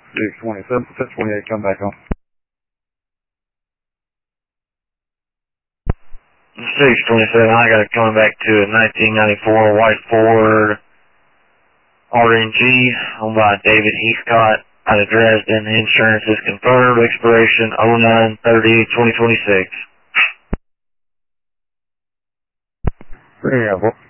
627, 1028, come back on. 627, I got it coming back to a 1994 white Ford RNG owned by David Heathcott out of Dresden. Insurance is confirmed. Expiration 09/30/2026. Yeah,